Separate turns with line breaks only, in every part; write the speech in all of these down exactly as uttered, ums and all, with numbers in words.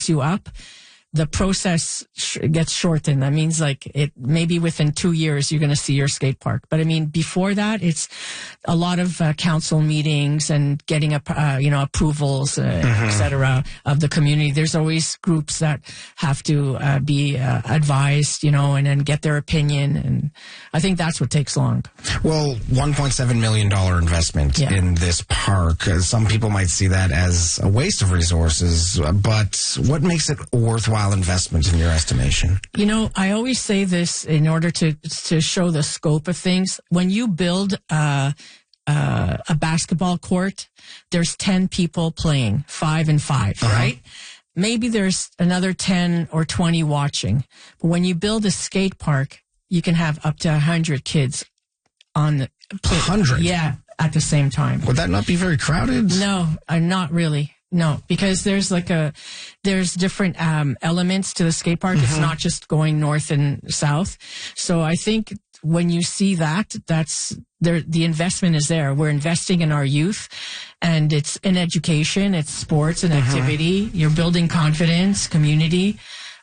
you up, the process sh- gets shortened. That means like it maybe within two years you're going to see your skate park. But I mean, before that, it's a lot of uh, council meetings and getting up, uh, you know, approvals, uh, mm-hmm. et cetera, of the community. There's always groups that have to uh, be uh, advised, you know, and then get their opinion. And I think that's what takes long.
Well, one point seven million dollars investment yeah. in this park. Uh, some people might see that as a waste of resources, but what makes it worthwhile investment in your estimation?
You know, I always say this in order to to show the scope of things. When you build uh, uh, a basketball court, there's ten people playing, five and five, uh-huh. right? Maybe there's another ten or twenty watching. But when you build a skate park, you can have up to one hundred kids on the
one hundred?
Yeah, at the same time.
Would that not be very crowded?
No, uh, not really. No, because there's like a, there's different um, elements to the skate park. Mm-hmm. It's not just going north and south. So I think when you see that, that's there. The investment is there. We're investing in our youth, and it's in education, it's sports and activity. Mm-hmm. You're building confidence, community,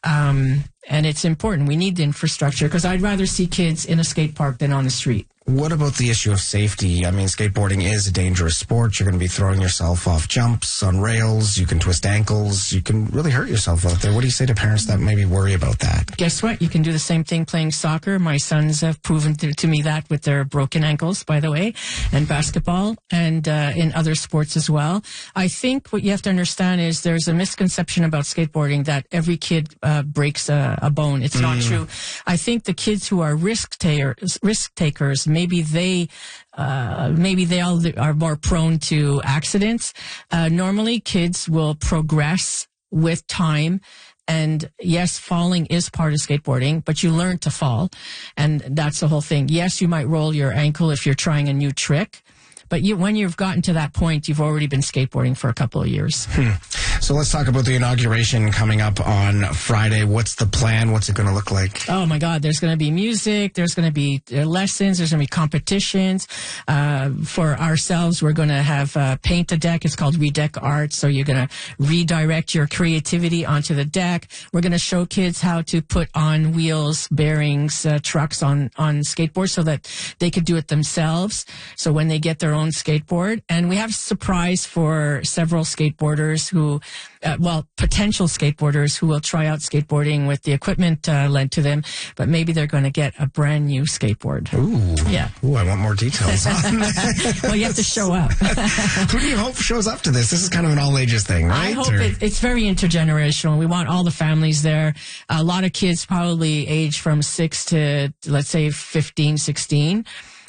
um, and it's important. We need the infrastructure because I'd rather see kids in a skate park than on the street.
What about the issue of safety? I mean, skateboarding is a dangerous sport. You're going to be throwing yourself off jumps, on rails. You can twist ankles. You can really hurt yourself out there. What do you say to parents that maybe worry about that?
Guess what? You can do the same thing playing soccer. My sons have proven to, to me that with their broken ankles, by the way, and basketball and uh, in other sports as well. I think what you have to understand is there's a misconception about skateboarding that every kid uh, breaks a, a bone. It's mm. not true. I think the kids who are risk takers, risk takers, maybe they, uh, maybe they all are more prone to accidents. Uh, normally kids will progress with time. And yes, falling is part of skateboarding, but you learn to fall. And that's the whole thing. Yes, you might roll your ankle if you're trying a new trick. But you, when you've gotten to that point, you've already been skateboarding for a couple of years.
Hmm. So let's talk about the inauguration coming up on Friday. What's the plan? What's it going to look like?
Oh, my God. There's going to be music. There's going to be lessons. There's going to be competitions. Uh, for ourselves, we're going to have uh, paint a deck. It's called Redeck Art. So you're going to redirect your creativity onto the deck. We're going to show kids how to put on wheels, bearings, uh, trucks on, on skateboards so that they could do it themselves. So when they get their own skateboard. And we have a surprise for several skateboarders who, uh, well, potential skateboarders who will try out skateboarding with the equipment uh, lent to them, but maybe they're going to get a brand new skateboard.
Ooh.
Yeah.
Ooh, I want more details on that.
Well, you have to show up.
Who do you hope shows up to this? This is kind of an all ages thing, right?
I hope it, it's very intergenerational. We want all the families there. A lot of kids probably age from six to, let's say, fifteen, sixteen.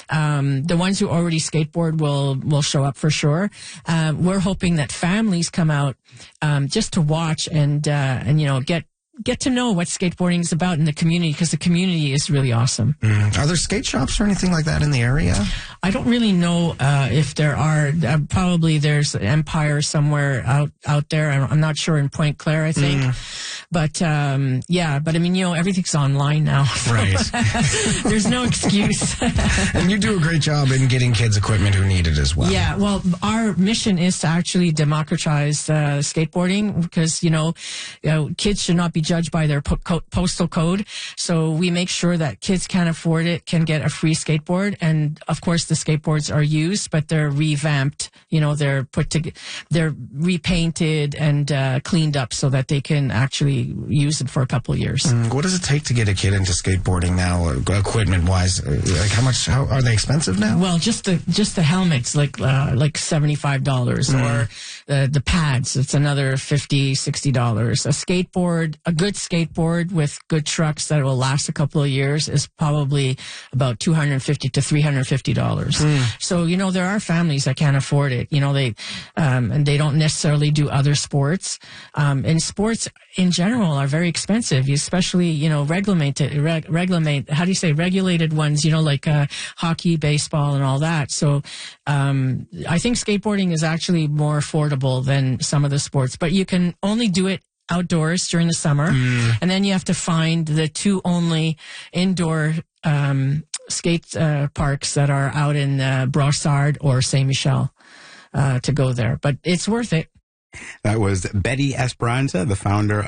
Um, the ones who already skateboard will, will show up for sure. Um, we're hoping that families come out, um, just to watch and, uh, and, you know, get, get to know what skateboarding is about in the community because the community is really awesome.
Mm. Are there skate shops or anything like that in the area?
I don't really know uh, if there are. Uh, probably there's Empire somewhere out, out there. I'm, I'm not sure in Point Claire, I think. Mm. But, um, yeah, but I mean, you know, everything's online now. So
right.
There's no excuse.
And you do a great job in getting kids equipment who need it as well.
Yeah, well, our mission is to actually democratize uh, skateboarding because, you know, you know, kids should not be judged by their po- co- postal code. So we make sure that kids can afford it, can get a free skateboard. And of course, the skateboards are used, but they're revamped. You know, they're put to, they're repainted and uh, cleaned up so that they can actually use it for a couple of years.
Mm, what does it take to get a kid into skateboarding now, equipment wise? Like how much? How are they expensive now?
Well, just the just the helmets, like uh, like seventy five dollars, mm. or uh, the pads. It's another fifty, sixty dollars. A skateboard, a good skateboard with good trucks that will last a couple of years is probably about two hundred fifty to three hundred fifty dollars. Mm. So you know there are families that can't afford it. You know they um, and they don't necessarily do other sports. Um, and sports in general are very expensive, especially, you know, regulated, reg, regulate, how do you say, regulated ones, you know, like uh, hockey, baseball, and all that. So um, I think skateboarding is actually more affordable than some of the sports, but you can only do it outdoors during the summer. Mm. And then you have to find the two only indoor um, skate uh, parks that are out in uh, Brossard or Saint Michel uh, to go there. But it's worth it.
That was Betty Esperanza, the founder